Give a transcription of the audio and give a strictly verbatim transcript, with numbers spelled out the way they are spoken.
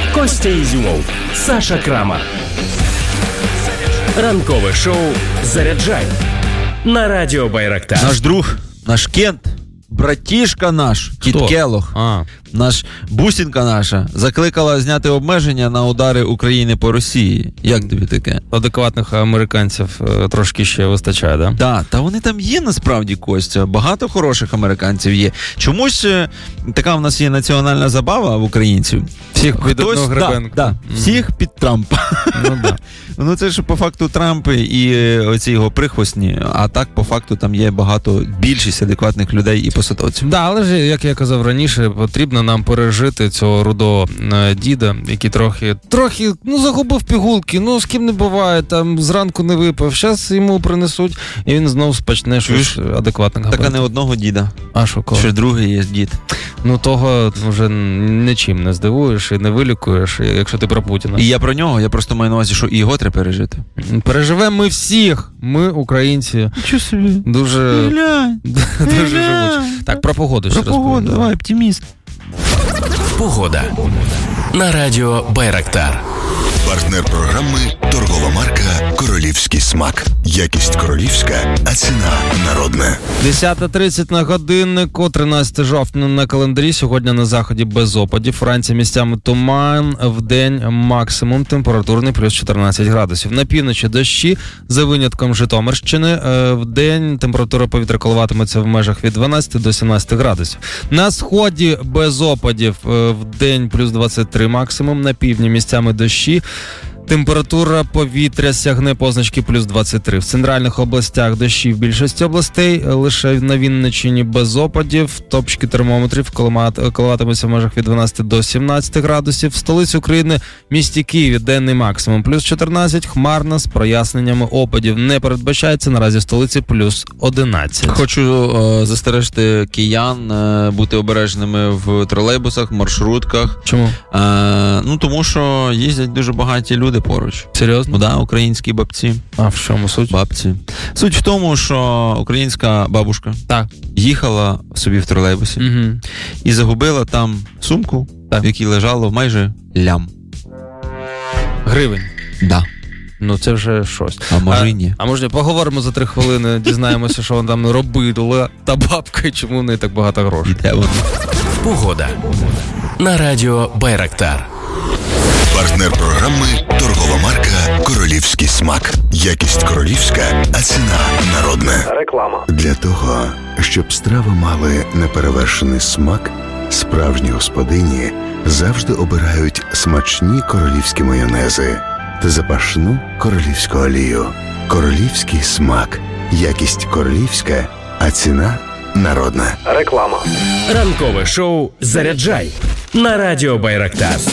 Костя Ізюмов, Саша Крамар. Ранкове шоу «Заряджай» на радіо Байрактар. Наш друг, наш Кент, братішка наш, Кіт Келох, а. наш бусінка наша, закликала зняти обмеження на удари України по Росії. Як тобі таке? Адекватних американців е, трошки ще вистачає, да? Так, та вони там є насправді, Костя. Багато хороших американців є. Чомусь е, така в нас є національна забава в українців. Всіх під одного Гребенка. Да, да, mm. Всіх під Трампа. Ну, да. Ну це ж по факту Трамп і оці його прихвостні, а так по факту там є багато, більшість адекватних людей і посадовців. Да, але ж, як я казав раніше, потрібно нам пережити цього рудого е, діда, який трохи, трохи, ну, загубив пігулки, ну, з ким не буває, там, зранку не випив, зараз йому принесуть, і він знов спочне щось адекватне. Так, а не одного діда. А що, кого? Ще другий є дід. Ну, того вже нічим не здивуєш і не вилікуєш, якщо ти про Путіна. І я про нього, я просто маю на увазі, що і його треба пережити. Переживемо ми всіх, ми, українці. Чого собі? Дуже, Глянь, дуже живучі. Так, про погоду ще розповідаю. Про погоду, давай, оптиміст. Погода на радіо Байрактар. Партнер програми – торгова марка «Королівський смак». Якість королівська, а ціна народна. десята тридцять на годиннику, тринадцяте жовтня на календарі. Сьогодні на заході без опадів. Вранці місцями туман, вдень максимум температурний плюс чотирнадцять градусів. На півночі дощі, за винятком Житомирщини. Вдень температура повітря коливатиметься в межах від дванадцяти до сімнадцяти градусів. На сході без опадів, вдень плюс двадцять три максимум. На півдні місцями дощі. Температура повітря сягне позначки плюс двадцять три. В центральних областях дощі в більшості областей, лише на Вінниччині без опадів. Топчики термометрів коливатимуться в межах від дванадцяти до сімнадцяти градусів. В столиці України, місті Києві, денний максимум плюс чотирнадцять, хмарно, з проясненнями опадів не передбачається, наразі в столиці плюс одинадцять. Хочу е, застережити киян е, бути обережними в тролейбусах, маршрутках. Чому? Е, ну, тому що їздять дуже багаті люди поруч. Серйозно? Да, українські бабці. А в чому суть? Бабці. Суть в тому, що українська бабушка так. їхала собі в тролейбусі угу. і загубила там сумку, так. в якій лежало майже лям. Гривень? Да. Ну, це вже щось. А може і ні. А, а може поговоримо за три хвилини, дізнаємося, що вона там робила та бабка, і чому в неї так багато грошей. Погода на радіо Байрактар. Партнер програми – торгова марка «Королівський смак». Якість королівська, а ціна народна. Реклама. Для того, щоб страви мали неперевершений смак, справжні господині завжди обирають смачні королівські майонези та запашну королівську олію. Королівський смак. Якість королівська, а ціна народна. Реклама. Ранкове шоу «Заряджай» на радіо Байрактар.